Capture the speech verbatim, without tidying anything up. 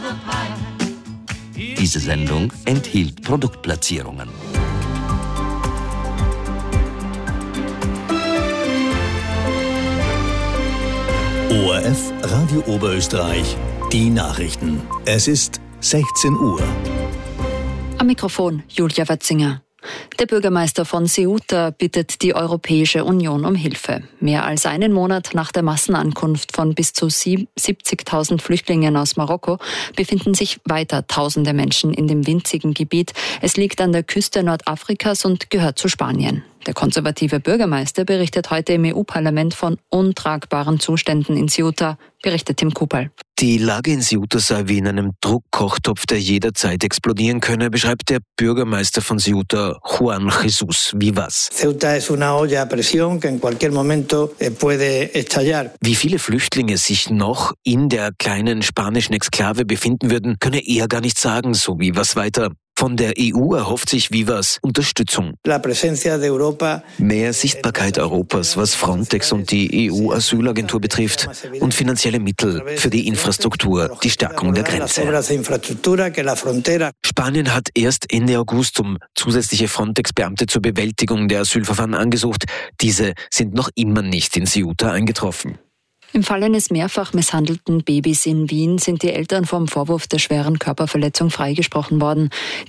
Diese Sendung enthielt Produktplatzierungen. O R F Radio Oberösterreich, die Nachrichten. Es ist sechzehn Uhr. Am Mikrofon Julia Watzinger. Der Bürgermeister von Ceuta bittet die Europäische Union um Hilfe. Mehr als einen Monat nach der Massenankunft von bis zu siebzigtausend Flüchtlingen aus Marokko befinden sich weiter tausende Menschen in dem winzigen Gebiet. Es liegt an der Küste Nordafrikas und gehört zu Spanien. Der konservative Bürgermeister berichtet heute im E U-Parlament von untragbaren Zuständen in Ceuta, berichtet Tim Kupal. Die Lage in Ceuta sei wie in einem Druckkochtopf, der jederzeit explodieren könne, beschreibt der Bürgermeister von Ceuta, Juan Jesús Vivas. Ceuta es una olla a presión que en cualquier momento puede estallar. Wie viele Flüchtlinge sich noch in der kleinen spanischen Exklave befinden würden, könne er gar nicht sagen, so Vivas weiter. Von der E U erhofft sich Vivas Unterstützung. Mehr Sichtbarkeit Europas, was Frontex und die E U-Asylagentur betrifft, und finanzielle Mittel für die Infrastruktur, die Stärkung der Grenze. Spanien hat erst Ende August um zusätzliche Frontex-Beamte zur Bewältigung der Asylverfahren angesucht. Diese sind noch immer nicht in Ceuta eingetroffen. Im Fall eines mehrfach misshandelten Babys in Wien sind die Eltern vom Vorwurf der schweren Körperverletzung freigesprochen worden.